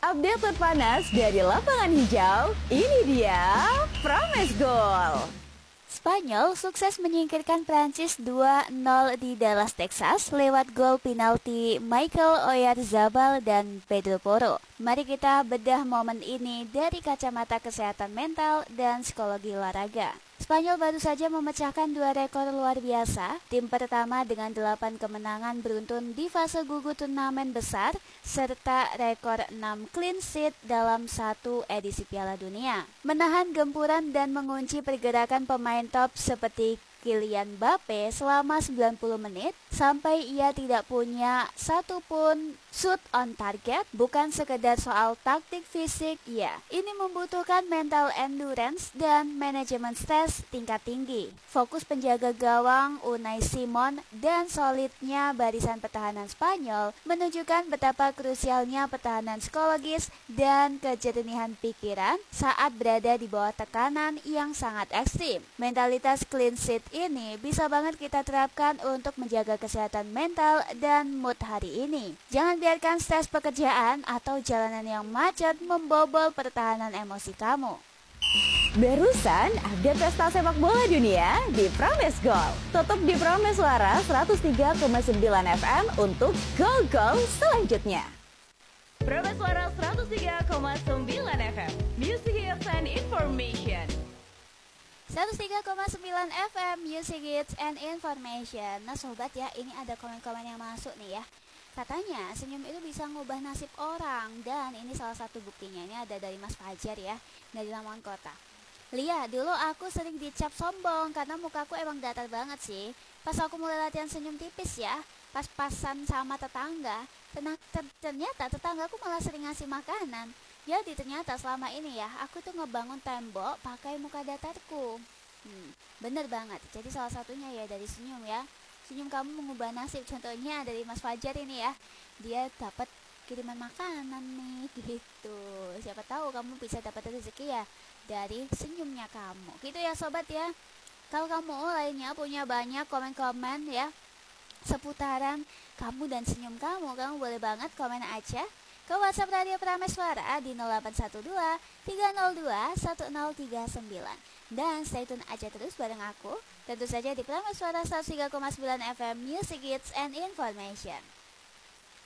Update terpanas dari lapangan hijau, ini dia Promes Gol. Spanyol sukses menyingkirkan Prancis 2-0 di Dallas, Texas lewat gol penalti Michael Oyarzabal dan Pedro Porro. Mari kita bedah momen ini dari kacamata kesehatan mental dan psikologi olahraga. Spanyol baru saja memecahkan 2 rekor luar biasa. Tim pertama dengan 8 kemenangan beruntun di fase gugur turnamen besar serta rekor 6 clean sheet dalam satu edisi Piala Dunia. Menahan gempuran dan mengunci pergerakan pemain top seperti Kylian Mbappe selama 90 menit sampai ia tidak punya satupun shoot on target. Bukan sekedar soal taktik fisik, ya, ini membutuhkan mental endurance dan manajemen stres tingkat tinggi. Fokus penjaga gawang Unai Simon dan solidnya barisan pertahanan Spanyol menunjukkan betapa krusialnya pertahanan psikologis dan kejernihan pikiran saat berada di bawah tekanan yang sangat ekstrim. Mentalitas clean sheet ini bisa banget kita terapkan untuk menjaga kesehatan mental dan mood hari ini. Jangan biarkan stres pekerjaan atau jalanan yang macet membobol pertahanan emosi kamu. Barusan update pesta sepak bola dunia di Promes Gol. Tutup di Promes Suara 103,9 FM untuk gol-gol selanjutnya. Promes Suara 103,9 FM, Music Hits and Information. 103,9 FM Music Hits and Information. Nah sobat ya, ini ada komen-komen yang masuk nih ya. Katanya senyum itu bisa ngubah nasib orang. Dan ini salah satu buktinya. Ini ada dari Mas Fajar ya, dari Lamongan Kota. Lia, dulu aku sering dicap sombong karena mukaku emang datar banget sih. Pas aku mulai latihan senyum tipis ya, pas-pasan sama tetangga, ternyata tetanggaku malah sering ngasih makanan. Jadi ternyata selama ini ya, aku tuh ngebangun tembok pakai muka datarku. Bener banget. Jadi salah satunya ya dari senyum ya. Senyum kamu mengubah nasib. Contohnya dari Mas Fajar ini ya. Dia dapat kiriman makanan nih gitu. Siapa tahu kamu bisa dapat rezeki ya dari senyumnya kamu. Gitu ya sobat ya. Kalau kamu lainnya punya banyak komen-komen ya seputaran kamu dan senyum kamu boleh banget komen aja ke WhatsApp Radio Promes Suara di 0812 302 1039. Dan stay tune aja terus bareng aku, tentu saja di Promes Suara 103,9 FM Music Hits and Information.